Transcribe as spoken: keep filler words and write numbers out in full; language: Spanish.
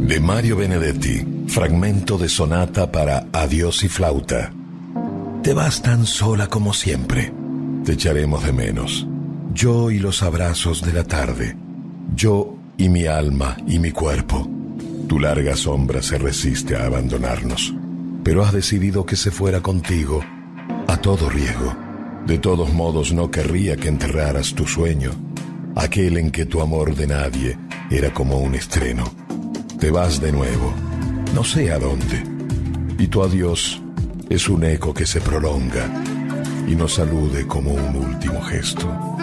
De Mario Benedetti, fragmento de sonata para Adiós y flauta. Te vas tan sola como siempre. Te echaremos de menos. Yo y los abrazos de la tarde. Yo y mi alma y mi cuerpo. Tu larga sombra se resiste a abandonarnos, pero has decidido que se fuera contigo a todo riesgo. De todos modos no querría que enterraras tu sueño, aquel en que tu amor de nadie era como un estreno. Te vas de nuevo, no sé a dónde, y tu adiós es un eco que se prolonga y nos salude como un último gesto.